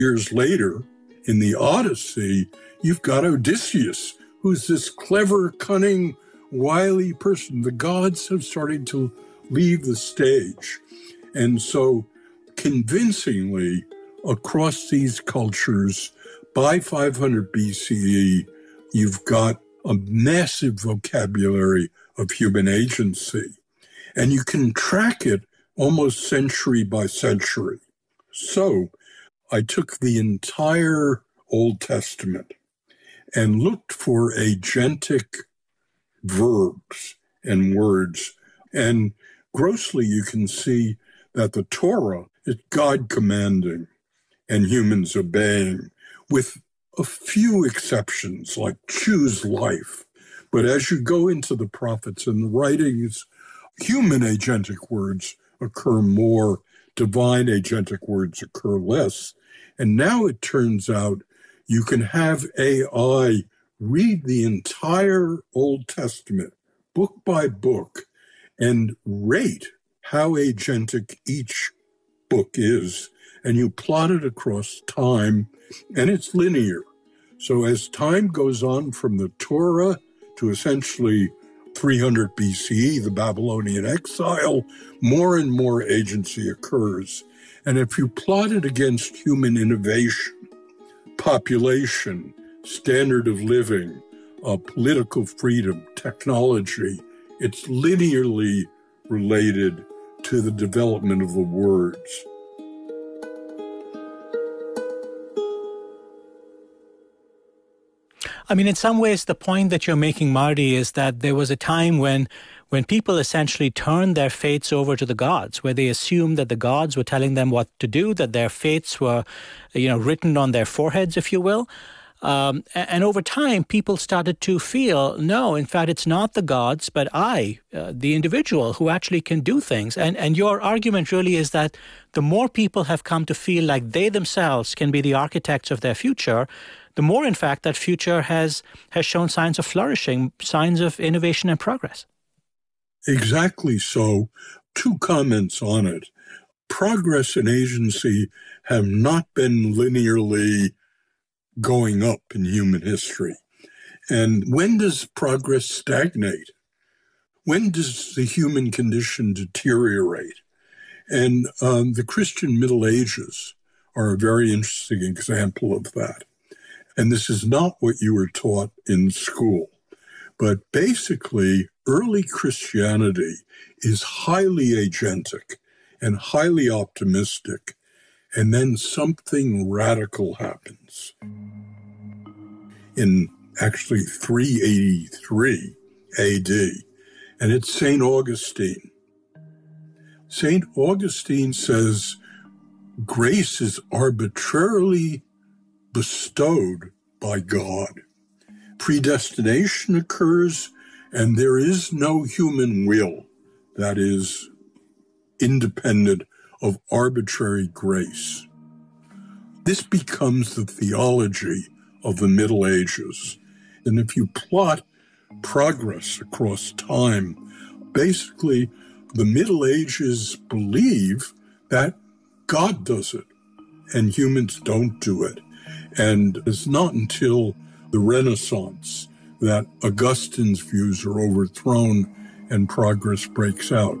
Years later, in the Odyssey, you've got Odysseus, who's this clever, cunning, wily person. The gods have started to leave the stage. And so convincingly, across these cultures, by 500 BCE, you've got a massive vocabulary of human agency. And you can track it almost century by century. So I took the entire Old Testament and looked for agentic verbs and words. And grossly, you can see that the Torah is God commanding and humans obeying, with a few exceptions, like choose life. But as you go into the prophets and the writings, human agentic words occur more, divine agentic words occur less. And now it turns out you can have AI read the entire Old Testament, book by book, and rate how agentic each book is. And you plot it across time, and it's linear. So as time goes on from the Torah to essentially 300 BCE, the Babylonian exile, more and more agency occurs. And if you plot it against human innovation, population, standard of living, political freedom, technology, it's linearly related to the development of the words. I mean, in some ways, the point that you're making, Marty, is that there was a time when people essentially turned their fates over to the gods, where they assumed that the gods were telling them what to do, that their fates were, written on their foreheads, if you will. And over time, people started to feel, no, in fact, it's not the gods, but I, the individual, who actually can do things. And your argument really is that the more people have come to feel like they themselves can be the architects of their future, the more, in fact, that future has shown signs of flourishing, signs of innovation and progress. Exactly so. 2 comments on it. Progress and agency have not been linearly going up in human history. And when does progress stagnate? When does the human condition deteriorate? And the Christian Middle Ages are a very interesting example of that. And this is not what you were taught in school. But basically, early Christianity is highly agentic and highly optimistic. And then something radical happens. In actually 383 AD, and it's St. Augustine. St. Augustine says grace is arbitrarily bestowed by God. Predestination occurs, and there is no human will that is independent of arbitrary grace. This becomes the theology of the Middle Ages. And if you plot progress across time, basically the Middle Ages believe that God does it and humans don't do it. And it's not until the Renaissance that Augustine's views are overthrown and progress breaks out.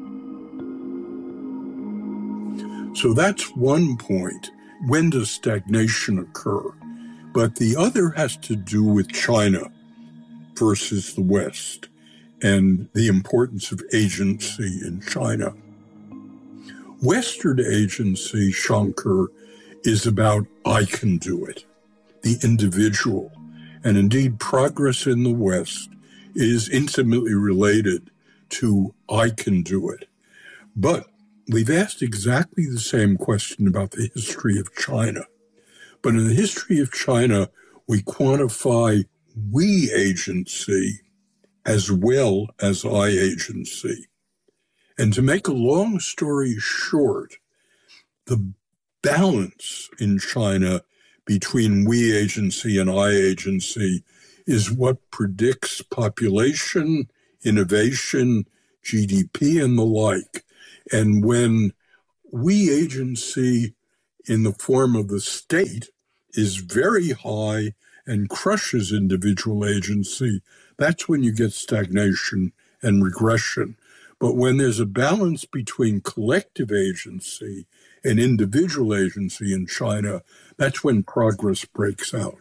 So that's one point. When does stagnation occur? But the other has to do with China versus the West and the importance of agency in China. Western agency, Shankar, is about I can do it, the individual. And indeed, progress in the West is intimately related to I can do it. But we've asked exactly the same question about the history of China. But in the history of China, we quantify we agency as well as I agency. And to make a long story short, the balance in China between we agency and I agency is what predicts population, innovation, GDP, and the like. And when we agency in the form of the state is very high and crushes individual agency, that's when you get stagnation and regression. But when there's a balance between collective agency and individual agency in China, that's when progress breaks out.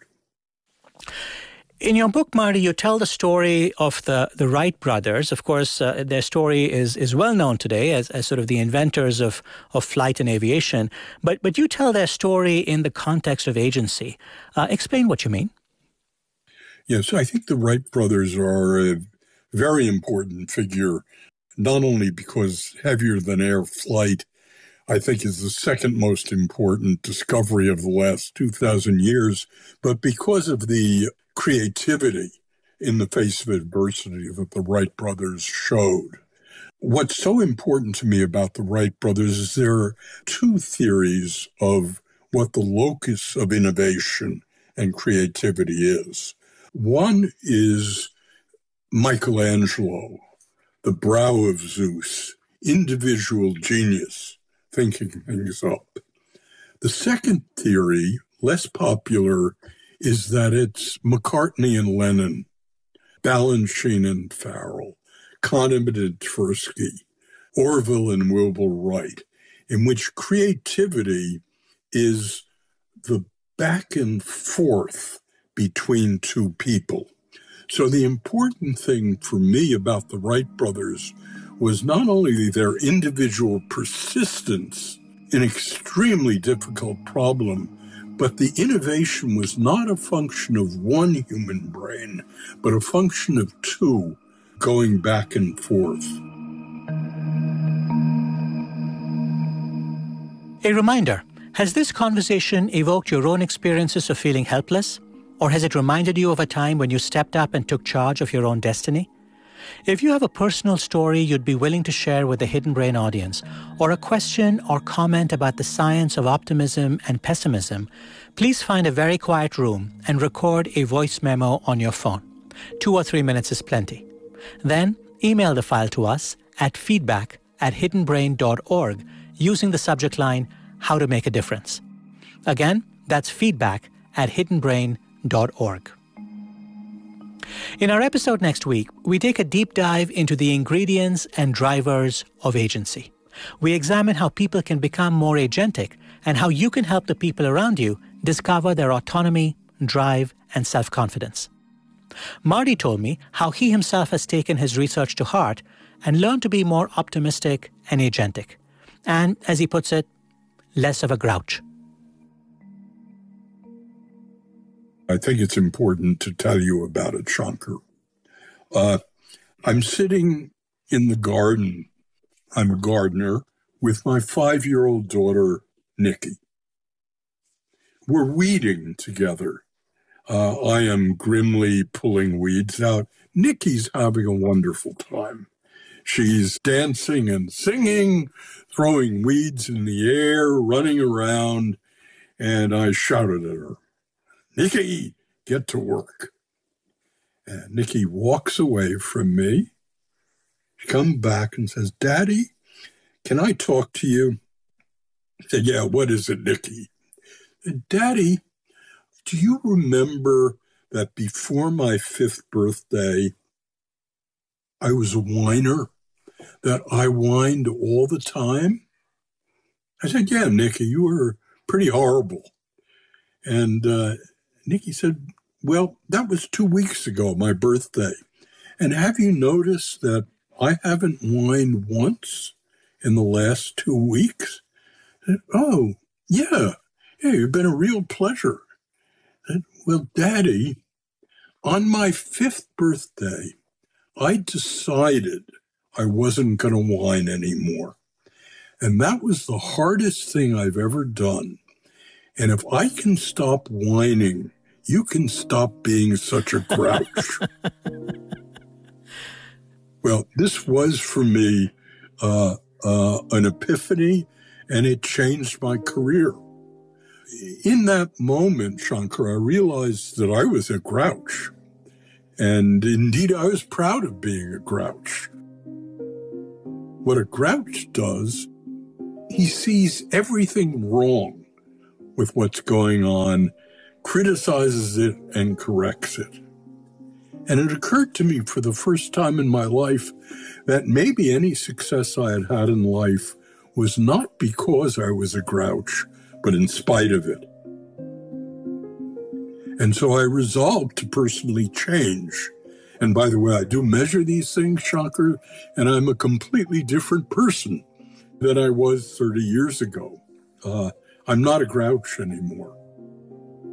In your book, Marty, you tell the story of the Wright brothers. Of course, their story is well known today as sort of the inventors of flight and aviation. But you tell their story in the context of agency. Explain what you mean. Yes, I think the Wright brothers are a very important figure, not only because heavier than air flight, I think, is the second most important discovery of the last 2,000 years, but because of the creativity in the face of adversity that the Wright brothers showed. What's so important to me about the Wright brothers is there are two theories of what the locus of innovation and creativity is. One is Michelangelo, the brow of Zeus, individual genius, thinking things up. The second theory, less popular, is that it's McCartney and Lennon, Balanchine and Farrell, Kahneman and Tversky, Orville and Wilbur Wright, in which creativity is the back and forth between two people. So the important thing for me about the Wright brothers was not only their individual persistence in an extremely difficult problem, but the innovation was not a function of one human brain, but a function of two going back and forth. A reminder, has this conversation evoked your own experiences of feeling helpless? Or has it reminded you of a time when you stepped up and took charge of your own destiny? If you have a personal story you'd be willing to share with the Hidden Brain audience, or a question or comment about the science of optimism and pessimism, please find a very quiet room and record a voice memo on your phone. 2 or 3 minutes is plenty. Then email the file to us at feedback@hiddenbrain.org using the subject line, How to Make a Difference. Again, that's feedback@hiddenbrain.org. In our episode next week, we take a deep dive into the ingredients and drivers of agency. We examine how people can become more agentic and how you can help the people around you discover their autonomy, drive, and self-confidence. Marty told me how he himself has taken his research to heart and learned to be more optimistic and agentic. And, as he puts it, less of a grouch. I think it's important to tell you about it, Shankar. I'm sitting in the garden. I'm a gardener with my 5-year-old daughter, Nikki. We're weeding together. I am grimly pulling weeds out. Nikki's having a wonderful time. She's dancing and singing, throwing weeds in the air, running around, and I shouted at her, "Nikki, get to work." And Nikki walks away from me. She comes back and says, "Daddy, can I talk to you?" I said, "Yeah, what is it, Nikki?" "Daddy, do you remember that before my 5th birthday, I was a whiner, that I whined all the time?" I said, "Yeah, Nikki, you were pretty horrible." And Nikki said, "Well, that was 2 weeks ago, my birthday. And have you noticed that I haven't whined once in the last 2 weeks?" I said, "Oh, yeah, you've been a real pleasure." I said, "Well, Daddy, on my 5th birthday, I decided I wasn't going to whine anymore. And that was the hardest thing I've ever done. And if I can stop whining, you can stop being such a grouch." Well, this was for me an epiphany, and it changed my career. In that moment, Shankar, I realized that I was a grouch. And indeed, I was proud of being a grouch. What a grouch does, he sees everything wrong with what's going on, criticizes it, and corrects it. And it occurred to me for the first time in my life that maybe any success I had had in life was not because I was a grouch, but in spite of it. And so I resolved to personally change. And by the way, I do measure these things, Shankar, and I'm a completely different person than I was 30 years ago. I'm not a grouch anymore.